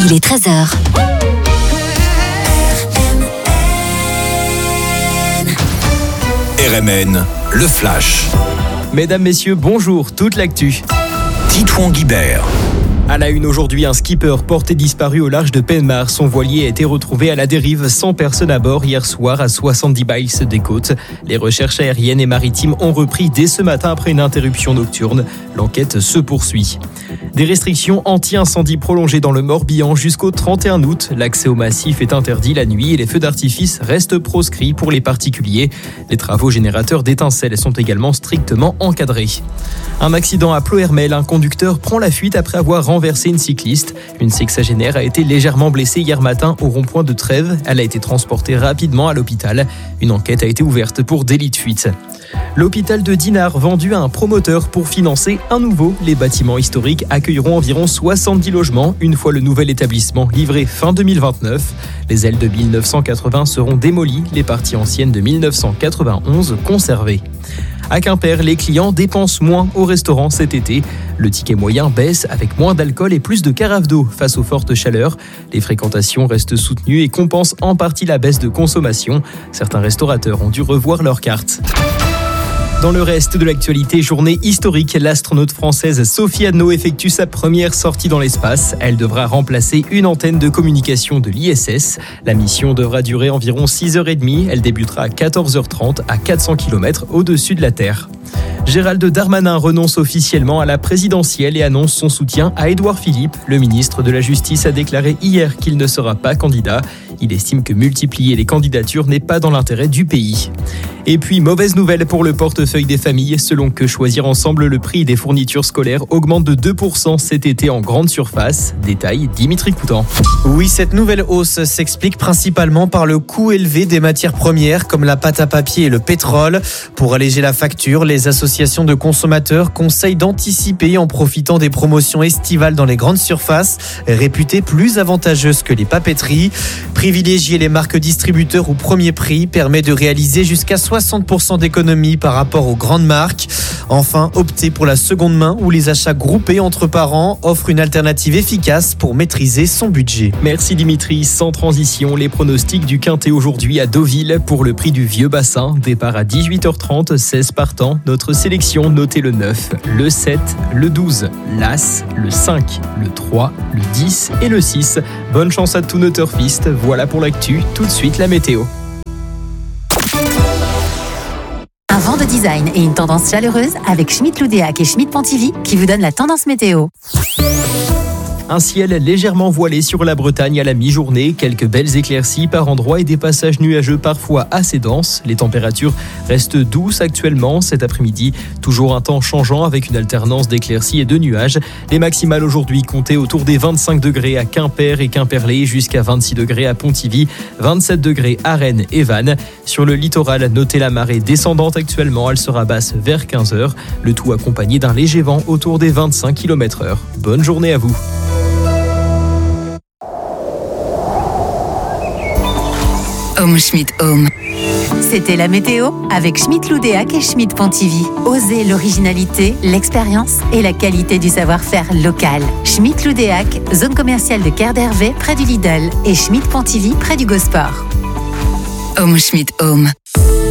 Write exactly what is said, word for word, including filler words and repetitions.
Il est treize heures. R M N, le Flash. Mesdames, messieurs, bonjour, toute l'actu. Titouan Guibert. À la une aujourd'hui, un skipper porté disparu au large de Penmar. Son voilier a été retrouvé à la dérive sans personne à bord hier soir à soixante-dix miles des côtes. Les recherches aériennes et maritimes ont repris dès ce matin après une interruption nocturne. L'enquête se poursuit. Des restrictions anti-incendie prolongées dans le Morbihan jusqu'au trente et un août. L'accès au massif est interdit la nuit et les feux d'artifice restent proscrits pour les particuliers. Les travaux générateurs d'étincelles sont également strictement encadrés. Un accident à Ploërmel, un conducteur prend la fuite après avoir renversé une cycliste. Une sexagénaire a été légèrement blessée hier matin au rond-point de Trèves. Elle a été transportée rapidement à l'hôpital. Une enquête a été ouverte pour délit de fuite. L'hôpital de Dinard vendu à un promoteur pour financer un nouveau. Les bâtiments historiques accueilleront environ soixante-dix logements une fois le nouvel établissement livré fin deux mille vingt-neuf. Les ailes de mille neuf cent quatre-vingts seront démolies, les parties anciennes de mille neuf cent quatre-vingt-onze conservées. À Quimper, les clients dépensent moins au restaurant cet été. Le ticket moyen baisse avec moins d'alcool et plus de carafes d'eau face aux fortes chaleurs. Les fréquentations restent soutenues et compensent en partie la baisse de consommation. Certains restaurateurs ont dû revoir leurs cartes. Dans le reste de l'actualité, journée historique, l'astronaute française Sophie Anneau effectue sa première sortie dans l'espace. Elle devra remplacer une antenne de communication de l'I S S. La mission devra durer environ six heures trente. Elle débutera à quatorze heures trente à quatre cents kilomètres au-dessus de la Terre. Gérald Darmanin renonce officiellement à la présidentielle et annonce son soutien à Édouard Philippe. Le ministre de la Justice a déclaré hier qu'il ne sera pas candidat. Il estime que multiplier les candidatures n'est pas dans l'intérêt du pays. Et puis, mauvaise nouvelle pour le portefeuille des familles. Selon Que Choisir Ensemble, le prix des fournitures scolaires augmente de deux pour cent cet été en grande surface. Détail, Dimitri Coutan. Oui, cette nouvelle hausse s'explique principalement par le coût élevé des matières premières comme la pâte à papier et le pétrole. Pour alléger la facture, les associations de consommateurs conseillent d'anticiper en profitant des promotions estivales dans les grandes surfaces, réputées plus avantageuses que les papeteries. Privilégier les marques distributeurs au premier prix permet de réaliser jusqu'à soixante pour cent d'économie par rapport aux grandes marques. Enfin, opter pour la seconde main ou les achats groupés entre parents offre une alternative efficace pour maîtriser son budget. Merci Dimitri. Sans transition, les pronostics du Quintet aujourd'hui à Deauville pour le prix du Vieux Bassin. Départ à dix-huit heures trente, seize partants. Notre sélection, notez le neuf, le sept, le douze, l'As, le cinq, le trois, le dix et le six. Bonne chance à tous nos turfistes. Voilà pour l'actu. Tout de suite la météo. Un vent de design et une tendance chaleureuse avec Schmitt Loudéac et Schmitt Pontivy qui vous donnent la tendance météo. Un ciel légèrement voilé sur la Bretagne à la mi-journée, quelques belles éclaircies par endroits et des passages nuageux parfois assez denses. Les températures restent douces actuellement cet après-midi. Toujours un temps changeant avec une alternance d'éclaircies et de nuages. Les maximales aujourd'hui comptaient autour des vingt-cinq degrés à Quimper et Quimperlé jusqu'à vingt-six degrés à Pontivy, vingt-sept degrés à Rennes et Vannes. Sur le littoral, notez la marée descendante actuellement, elle sera basse vers quinze heures. Le tout accompagné d'un léger vent autour des vingt-cinq kilomètres heure. Bonne journée à vous. Home Schmitt Home. C'était la météo avec Schmitt Loudéac et Schmitt Pontivy. Osez l'originalité, l'expérience et la qualité du savoir-faire local. Schmitt Loudéac, zone commerciale de Quai d'Hervé près du Lidl et Schmitt Pontivy près du Gosport. Home Schmitt Home.